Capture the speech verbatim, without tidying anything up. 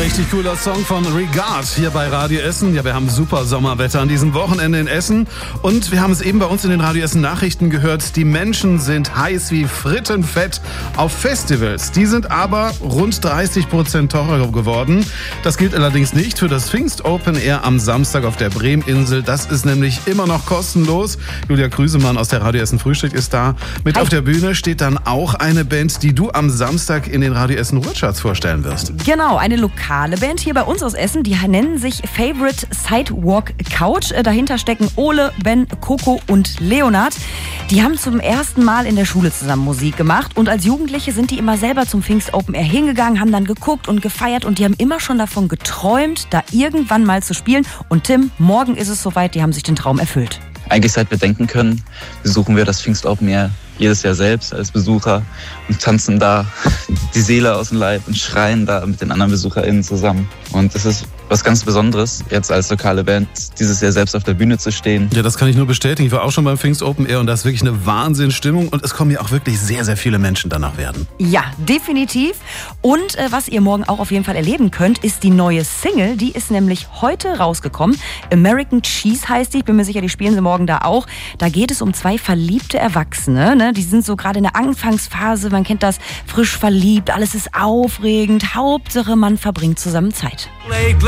Richtig cooler Song von Regard hier bei Radio Essen. Ja, wir haben super Sommerwetter an diesem Wochenende in Essen. Und wir haben es eben bei uns in den Radio Essen Nachrichten gehört. Die Menschen sind heiß wie Frittenfett auf Festivals. Die sind aber rund dreißig Prozent teurer geworden. Das gilt allerdings nicht für das Pfingst Open Air am Samstag auf der Breminsel. Das ist nämlich immer noch kostenlos. Julia Krüsemann aus der Radio Essen Frühstück ist da. Mit Hi. Auf der Bühne steht dann auch eine Band, die du am Samstag in den Radio Essen Ruhrcharts vorstellen wirst. Genau, eine lokale Band hier bei uns aus Essen. Die nennen sich Favorite Sidewalk Couch. Dahinter stecken Ole, Ben, Coco und Leonard. Die haben zum ersten Mal in der Schule zusammen Musik gemacht. Und als Jugendliche sind die immer selber zum Pfingst Open Air hingegangen, haben dann geguckt und gefeiert. Und die haben immer schon davon geträumt, da irgendwann mal zu spielen. Und Tim, morgen ist es soweit, die haben sich den Traum erfüllt. Eigentlich seit wir denken können, besuchen wir das Pfingst Open Air jedes Jahr selbst als Besucher und tanzen da die Seele aus dem Leib und schreien da mit den anderen BesucherInnen zusammen. Und es ist was ganz Besonderes, jetzt als lokale Band dieses Jahr selbst auf der Bühne zu stehen. Ja, das kann ich nur bestätigen. Ich war auch schon beim Pfingst Open Air und das ist wirklich eine Wahnsinnsstimmung und es kommen ja auch wirklich sehr, sehr viele Menschen danach werden. Ja, definitiv. Und äh, was ihr morgen auch auf jeden Fall erleben könnt, ist die neue Single. Die ist nämlich heute rausgekommen. American Cheese heißt die. Ich bin mir sicher, die spielen sie morgen da auch. Da geht es um zwei verliebte Erwachsene. Ne? Die sind so gerade in der Anfangsphase. Man kennt das, frisch verliebt. Alles ist aufregend. Hauptsache, man verbringt zusammen Zeit.